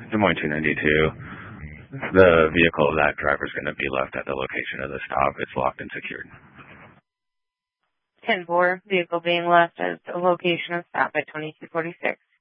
Des Moines 292. The vehicle of that driver is going to be left at the location of the stop. It's locked and secured. 10-4, vehicle being left at the location of stop at 2246.